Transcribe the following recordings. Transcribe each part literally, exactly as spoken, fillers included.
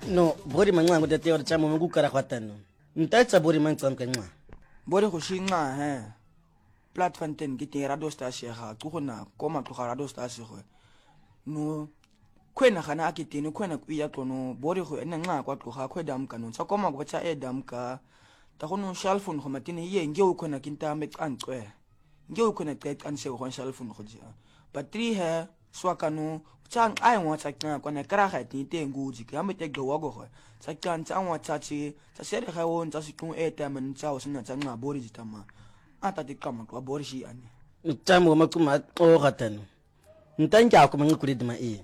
No, bori mancango de teo chamo mungu karakwatano. Ntaitsa bori mancam kanwa. Bori go shinga he. Platform ten ke te radio station ga go na koma go radio station go. No kwena gana a ke tene kwena ku ya tlono bori go ena nqa kwa tloga kwedam kanu tsa koma go tsa edam ka ta go no cellphone go matine ye nge o kwena kinta me qancwe. Nge o kwena qe qanse go cellphone go ja. Battery he swakano tsang ai ngwa tsa kana kwana kra ga ti te nguji ka me te go go tsa kan tsa ngwa tsa chi tsa sere ga won tsa sikung eta men tsa o sina tsa nga bori ditama ata di kama kwa bori shi ani Chamo makuma o gatano. Ntanja ko mangu kuri dima e.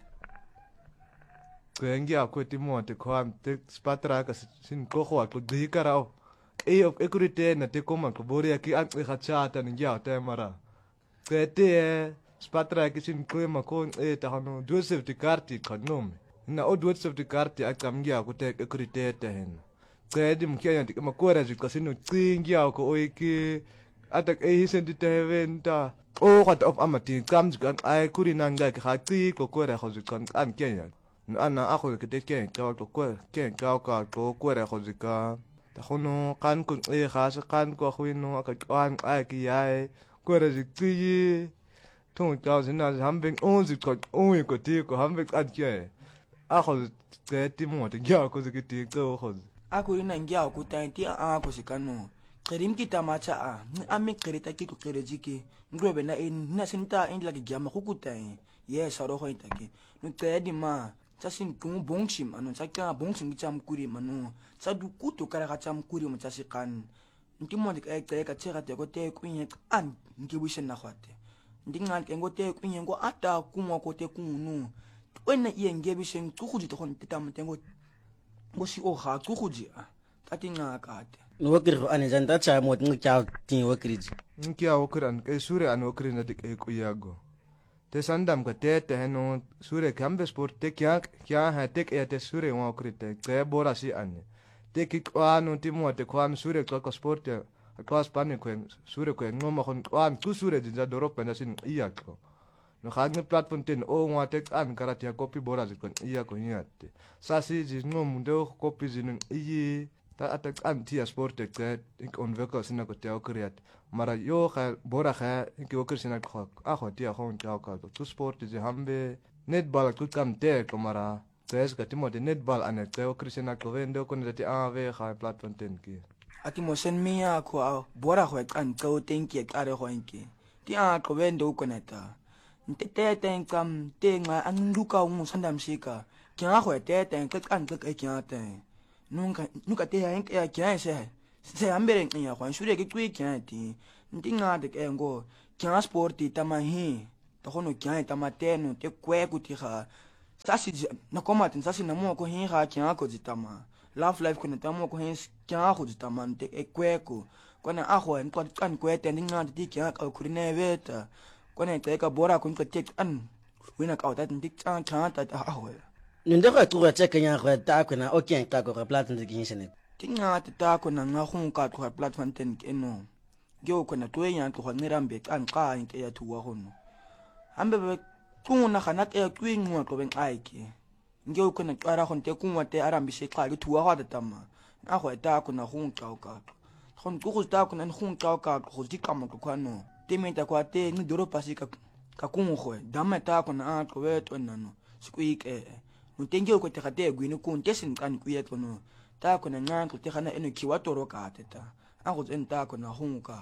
Kwengi ako ti mo te kwam te spatra ka sin ko ho ko di karao. E of ekurite na te koma ko bori aki an ga chata ni ya te mara. Kwete spatra ki sin ko ma ko e ta hanu Joseph di karti kanome. Na o Joseph di karti akam ya ko te ekurite te hen. Kwedi mkia ti ma ko ra ji ko sinu tsingi ya ko oiki atak e hisen di te venta. O wat of amati kam kan ai kuri nanga ka ti ko ko ra ho ji kan an kenya. Ana ako ke te ke ka ko ko ke ka ka ko ko ra ko ji ka. Ta hono kan ko e ga se kan ko huino ka kan ai ki ai ko ra ji ti. Tong ka se na hambing on ji ko on ko ti ko hambing an ke. Ako ke ti mo te ya ko ji ti ko ho. Ako ina ngia ko ta ti a ko sikano. Kerim kita macha a ami kereta ki ko kerejiki ngrobe na in na sinta in lagi gyama ko kutai ye saro ho itake no tedi ma tsasin kum bongchim anu tsaka bongchim cham kuri manu tsadu kuto kara ka cham kuri mo tsasikan ndimo dik ay ka tsega te ko te kunye an ngibushen na khwate ndinga ke ngote kunye ngo ata kumwa ko te kunu wena iye ngebishen tsukuji to hon titam tengo ngosi o ha tsukuji a tatinga kate No wakiri ko ane janta cha mo tinga cha tin wakiri ji. Nkia wakiran ke sure an wakiri na dik e kuyago. Te sandam ka te te heno sure kambe sport te kya kya ha te e te sure wa wakiri te ke bora si ane. Te ki kwano ti mo te kwano sure ka ko sport ya ka spane ko sure ko ngoma kon kwan ku sure jinja doropa na sin iya ko. No khagne platform ten o wa te an karate ya copy bora ji kon iya ko nyate. Sa si ji ngom ndo copy jin iyi ta atak anti sport ek ik onwikkel sina ko te okriat mara yo ga bora ga ik okri sina ko a ho ti a hon ta ka tu sport je hambe netball ku kam te ko mara tres ka timo de netball ane te okri sina ko vendo ko ne te a ve ga platform ten ki ati mo sen mia ko bora ho kan to tenki ek are ho inki ti a ko vendo ko neta nte te ten kam te nga an luka un sandam sika kya ho te ten ka kan ka kya te nunca nunca te ya ya kya se se ambere ya kwan shure ke twi kya ti ndinga de ke ngo kya sport ta ma hi to hono kya ta ma te no te kwe ku ti ga sasi na koma tin sasi na mo ko hi ga kya ko ji ta ma love life ko na ta mo ko hi kya ko ji ta ma te e kwe ko kona a ho en ko kan kwe te ndinga ti kya ka ku ne veta kona te ka bora ko te an wina ka ta ndik chan chan ta a ho Ninde ko tu cha kenya ko ta ko na o kyen ta ko platform de kinshene. Tinga ta ko na nga khun ka ko platform ten ke no. Gyo ko na to yen ko ngirambe kan ka nke ya tuwa hono. Ambe be kuna khana ke kwingwa ko ben aike. Ngyo ko na kwara khon te kunwa te arambi se ka ke tuwa ha da tama. Na ko ta ko na khun ka ka. Khon ku ku ta ko na khun ka ka ko di kam ko no. Te me ta ko te ni doro pasi ka ka kun ko. Dama ta ko na ko weto nano. Sikuike. Mutengeo ko te khate gwini ku ntesin kan ku yeto no ta ko na nganto te khana eno kiwa toro ka teta a go tsenta ko na hunka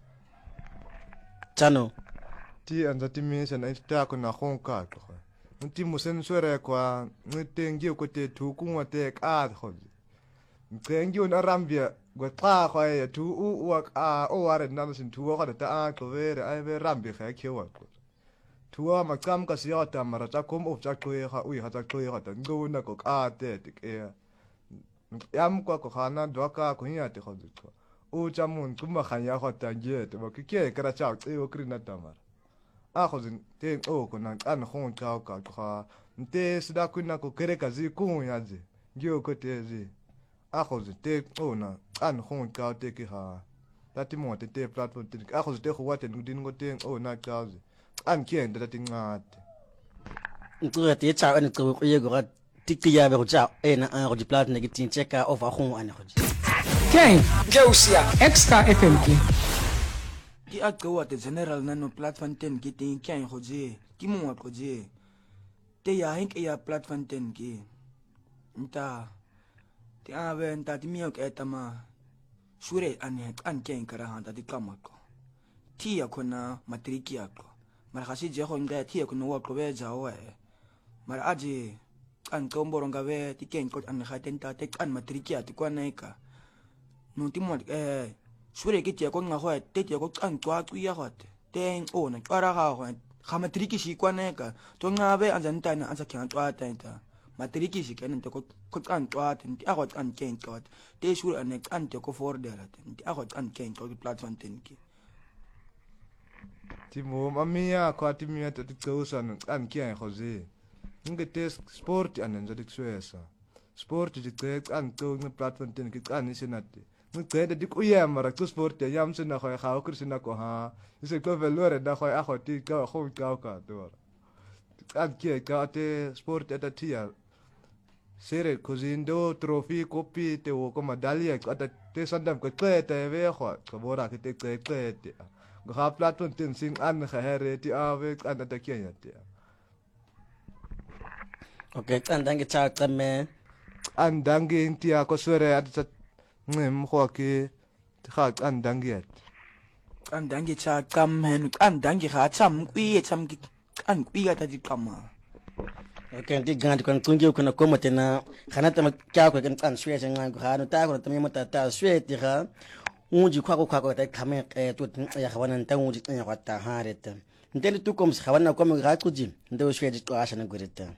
Chano ti anda ti mi sen ta ko na hunka ko nti musen sore kwa ngitengeo ko te tu ku wa te ka ho ngengeo na rambia go ta ko ya tu u wa a o are na sin tu wa ta a ko vere ai ve rambia kha kewa ko Tua makam ka siata mara ta kom of ta koe ha ui ha ta koe ha ta ngona ko ka te te e yam ko ko khana doka ko nya te khodu ko u chamun kuma khanya ha ta je te ba ke ke kra cha te o krina ta mara a khozin te o ko na an khon ta ka ka te sida ku na ko kere ka zi ku ya je gyo ko te zi a khozin te o na an khon ta te ki ha ta ti mo te te platform te a khozin te ko wa te ngudin ngo te o na ka zi an kien da tingat ntu te cha an ko ko ye go tikia be go tsa ena a go di plat ne ke tin check of a go ane go Ken Josia Extra F M ke Ki a qowa the general nano platform ten ke teng ke go je ke mo go je te ya hink ya platform ten ke nta ti a be nta ti mi o ke tama sure ane an ke nkara handa di kamako ti ya kona matriki yako mara khasi je go nda ti ya kona wa go be ja wa mara aje an komboro ngabe ti ken ko an ga tenta te an matriki ya ti kwana eka no ti mo eh sure ke tia ko nga go te tia ko kan twa twa go teng ona qara ga go ga matriki shi kwaneka to ngabe anzanta na anza kyan twa tenta matriki shi ken to ko ko kan twa tenti a go kan ken ko te sure an kan te ko for dera tenti a go kan ken ko platform tenki ti mo mamia ko ti mi to ti tsosan an kyan go je nge test sport an nza dik swesa sport di tek an to nge platform tenki kan ni senati Nggak dik uya mara tu sport ya yam sena khoy khaw kursina ko ha ise ko velore da khoy akhoti ka kho ka ka to ad ke ka te sport eta tia sere cozindo trofi copi te o ko medaglia ka te sandam ko te ve kho ko bora ke te te te ga platon tin sing an khere ti ave an ta kenya te okay and dange cha tame an dange intia ko sore ad ngem khoke kha an dangiat an dange cha kam hen an dange kha cham kwi cham ki an kwi ga ta di kama okay ndi gandi kon kungi ko na ko matena khana ta kya ko kan an shwe nga ko ha no ta ko ta mi mata ta shwe ti ga unji kwa ko kwa ko ta khame e to ya khawana nta unji ya kwa ta ha reta ndeli tu kom khawana ko mi ga kuji ndo shwe di to asha na gureta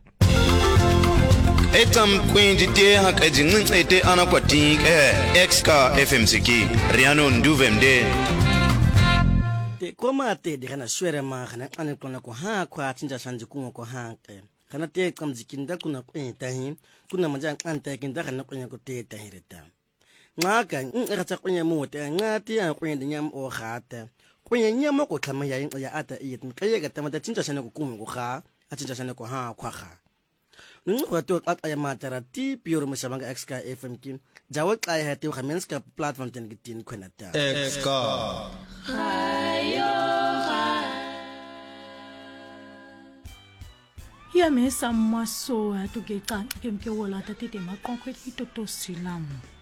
Etam kwinji te hakaji ngite anakwati eh Extra F M C K Riano nduvemde te koma te de kana shwere ma kana ane kona ko ha kwa tinja shanji ku ko ha ke kana te kam zikinda kuna ko tahi kuna manja anta kinda kana ko ko te tahireta ngaka ngaka tsa kunya mo te ngati ya kunya nyam o khata kunya nyam ko khama ya ya ata yit mkaye ga tamata tinja shane ko ku ko kha atinja shane ko ha kwa kha Nungwa to at ay matara ti pure masabang Extra F M kin jawak ay hati wa menska platform ten gitin kwenata Extra Ya me sa maso to ge kan kem ke wala ta ti te ma concrete ito to silam